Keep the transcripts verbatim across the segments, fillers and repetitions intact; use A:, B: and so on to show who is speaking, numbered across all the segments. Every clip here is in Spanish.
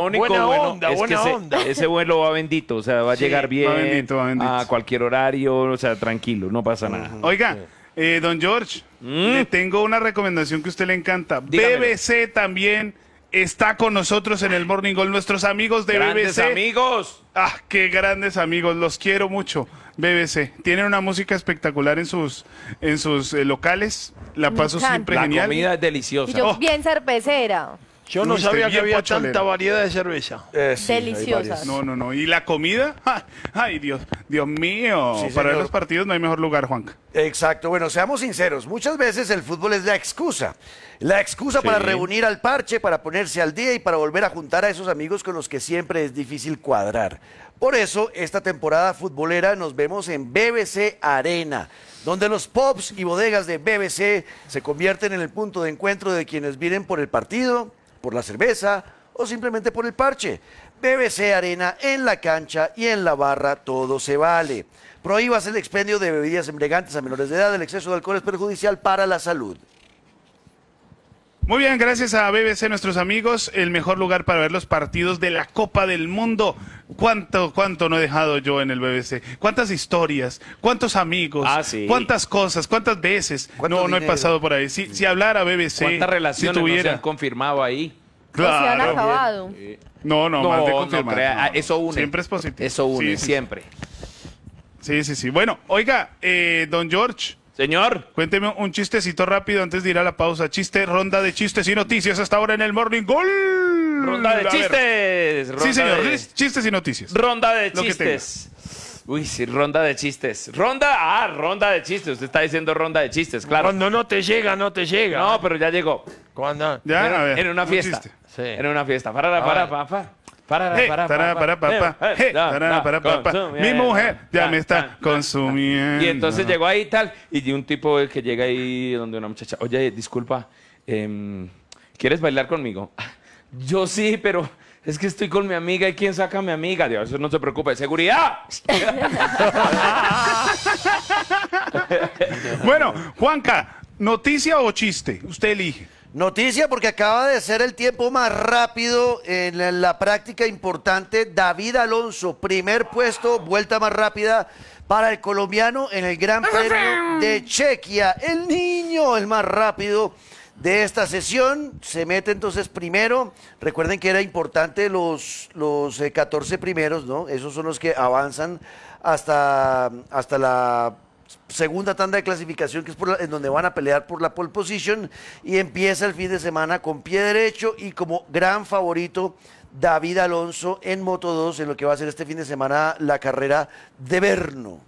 A: único
B: buena
A: bueno
B: onda,
A: es
B: buena
A: que ese,
B: onda.
A: ese vuelo va bendito, o sea, va a
B: Sí,
A: llegar bien
C: va bendito, va bendito.
A: a cualquier horario, o sea, tranquilo, no pasa nada.
C: Oiga, eh, don George, le tengo una recomendación que a usted le encanta.
A: Dígamelo.
C: B B C también está con nosotros en el Morning Call. Nuestros amigos de
A: Grandes
C: B B C.
A: amigos.
C: Ah, qué grandes amigos, los quiero mucho. B B C. Tienen una música espectacular en sus, en sus eh, locales. La
D: Me
C: paso
D: encanta.
C: siempre
A: La
C: genial.
A: comida es
D: Y
A: deliciosa.
D: yo
C: Oh.
D: bien cervecera.
B: Yo no
C: Uy,
B: sabía
C: estoy
B: que
C: bien
B: había
C: pocholero.
B: tanta variedad de cerveza.
E: Eh, sí, hay
D: Deliciosas.
E: varios.
C: No, no, no. ¿Y la comida? ¡Ah! Ay, Dios, Dios mío.
E: Sí,
C: Para ver
E: señor.
C: los partidos no hay mejor lugar, Juanca.
E: Exacto, bueno, seamos sinceros, muchas veces el fútbol es la excusa, la excusa
C: Sí.
E: para reunir al parche, para ponerse al día y para volver a juntar a esos amigos con los que siempre es difícil cuadrar. Por eso, esta temporada futbolera nos vemos en B B C Arena, donde los pubs y bodegas de B B C se convierten en el punto de encuentro de quienes vienen por el partido, por la cerveza o simplemente por el parche. B B C Arena, en la cancha y en la barra todo se vale. Prohíbas el expendio de bebidas embriagantes a menores de edad. El exceso de alcohol es perjudicial para la salud.
C: Muy bien, gracias a B B C, nuestros amigos, el mejor lugar para ver los partidos de la Copa del Mundo. ¿Cuánto, cuánto no he dejado yo en el B B C? ¿Cuántas historias? ¿Cuántos amigos?
A: Ah, sí.
C: ¿Cuántas cosas? ¿Cuántas veces?
E: ¿Cuánto
C: No, no he
E: dinero?
C: pasado por ahí. Si, si hablara B B C,
A: ¿Cuántas relaciones
C: si
A: no se
C: tuviera...
A: han confirmado ahí?
D: O se han
C: Claro.
D: acabado.
C: No, no, más de
A: no
C: confirmar.
A: crea,
C: no,
A: ah,
C: no.
A: eso une.
C: Siempre es positivo.
A: Eso une,
C: Sí, sí,
A: siempre.
C: Sí, sí, sí. Bueno, oiga, eh, don George,
A: Señor,
C: cuénteme un chistecito rápido antes de ir a la pausa. Chiste, ronda de chistes y noticias hasta ahora en el Morning Gol.
A: ronda de
C: A ver.
A: chistes. Ronda
C: Sí, señor,
A: de-
C: chistes y noticias.
A: Ronda de
C: Lo que
A: chistes. Uy, sí, ronda de chistes. Ronda, ah, ronda de chistes. Usted está diciendo ronda de chistes, claro.
B: Cuando no te llega, no te llega.
A: No, pero ya llegó.
B: Cuando...
C: Ya,
A: en,
C: a ver,
A: en una
C: un
A: fiesta.
C: chiste.
B: Sí.
A: En una fiesta. Para, para,
B: ver.
A: para, para. Para,
C: Hey,
A: para,
C: tará, para, pa, pa. Hey, tará, para, pa, pa. Mi mujer ya me está consumiendo.
A: Y entonces llegó ahí y tal, y un tipo que llega ahí donde una muchacha, oye, disculpa, em, ¿quieres bailar conmigo? Yo sí, pero es que estoy con mi amiga, ¿y quién saca a mi amiga? Dios, eso no se preocupe, seguridad.
C: Bueno, Juanca, ¿noticia o chiste? Usted elige.
E: Noticia porque acaba de ser el tiempo más rápido en la, la práctica importante. David Alonso, primer puesto, vuelta más rápida para el colombiano en el Gran Premio de Chequia. El niño, el más rápido de esta sesión, se mete entonces primero. Recuerden que era importante los, los eh, catorce primeros, ¿no? Esos son los que avanzan hasta, hasta la segunda tanda de clasificación, que es por la- en donde van a pelear por la pole position, y empieza el fin de semana con pie derecho y como gran favorito David Alonso en Moto dos en lo que va a ser este fin de semana la carrera de Brno.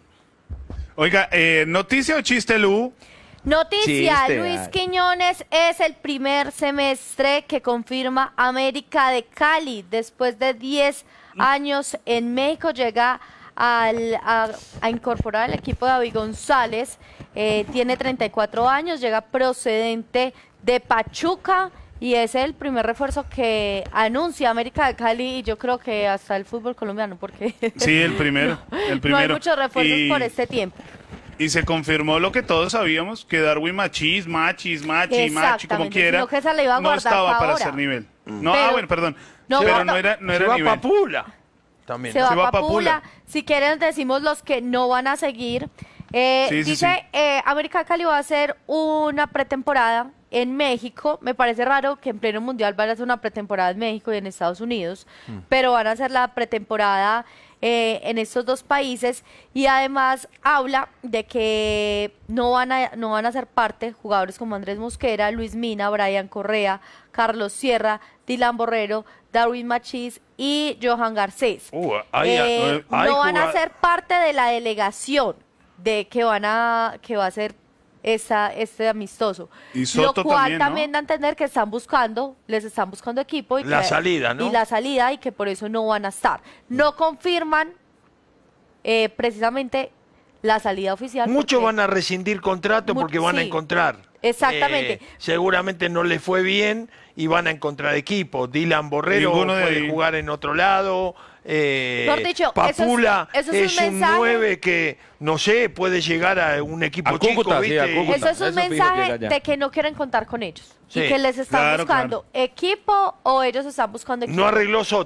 C: Oiga, eh, ¿noticia o chiste, Lu?
D: Noticia,
A: Chiste,
D: Luis
A: ay.
D: Quiñones es el primer semestre que confirma América de Cali. Después de diez años en México llega al- a, a incorporar al equipo de David González. Eh, tiene treinta y cuatro años, llega procedente de Pachuca y es el primer refuerzo que anuncia América de Cali y yo creo que hasta el fútbol colombiano porque
C: Sí, el primero. El primero.
D: no hay muchos refuerzos
C: Y-
D: por este tiempo.
C: Y se confirmó lo que todos sabíamos, que Darwin Machís, Machis, Machi, Machi, como
D: Exactamente,
C: quiera,
D: sino que esa la iba a
C: no
D: guardar
C: estaba
D: pa'
C: para
D: ahora.
C: ser nivel. No,
D: Pero-
C: ah, bueno, perdón.
D: No,
C: pero
D: guarda-
C: no era, no
B: Se
C: era
B: va
C: nivel.
B: pa' Pula. También.
D: Se
B: ¿no?
D: va,
C: Se va
D: pa'
C: pa'
D: Pula.
C: Pula.
D: Si quieren decimos los que no van a seguir. Eh,
C: Sí, sí,
D: dice,
C: sí.
D: eh, América de Cali va a hacer una pretemporada en México. Me parece raro que en pleno mundial van a hacer una pretemporada en México y en Estados Unidos,
C: Mm.
D: pero van a hacer la pretemporada eh, en estos dos países y además habla de que no van a no van a ser parte jugadores como Andrés Mosquera, Luis Mina, Brian Correa, Carlos Sierra, Dylan Borrero, Darwin Machís y Johan Garcés.
B: Uh, hay-
D: Eh,
B: hay
D: no van a
B: jugad-
D: ser parte de la delegación de que van a que va a ser esa, este amistoso.
C: Y Soto
D: lo cual
C: también, ¿no?
D: también da a entender que están buscando, les están buscando equipo y
B: La
D: que-
B: salida, ¿no?
D: y la salida y que por eso no van a estar. No confirman eh, precisamente la salida oficial.
B: Muchos
D: porque-
B: van a rescindir contrato
D: Mu-
B: porque van a
D: sí.
B: encontrar.
D: Exactamente.
B: Eh, seguramente no les fue bien y van a encontrar equipo. Dylan Borrero
C: Ninguno de
B: puede
C: ahí.
B: jugar en otro lado. Eh,
D: Mejor dicho,
B: Papula
D: eso es- eso es
B: es,
D: un
B: un
D: mensaje.
B: nueve que, no sé, puede llegar a un equipo
A: A
B: chico,
A: Cúcuta, sí,
B: ¿viste?
A: a Cúcuta.
D: Eso es un
A: Eso fijo
D: mensaje
A: llega ya.
D: de que no quieren contar con ellos
B: Sí,
D: y que les están
C: claro,
D: buscando equipo o ellos están buscando equipo.
B: No arregló Soto.